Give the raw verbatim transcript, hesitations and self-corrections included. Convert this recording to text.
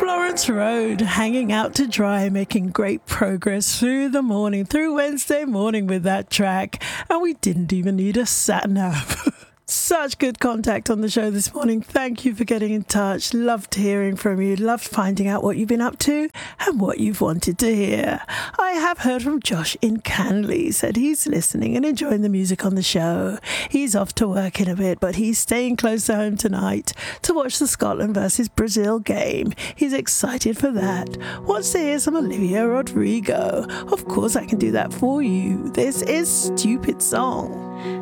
Florence Road, hanging out to dry, making great progress through the morning, through Wednesday morning with that track. And we didn't even need a sat-nav. Such good contact on the show this morning. Thank you for getting in touch. Loved hearing from you. Loved finding out what you've been up to and what you've wanted to hear. I have heard from Josh in Canley. Said he's listening and enjoying the music on the show. He's off to work in a bit, but he's staying close to home tonight to watch the Scotland versus Brazil game. He's excited for that. Wants to hear some Olivia Rodrigo. Of course I can do that for you. This is Stupid Song.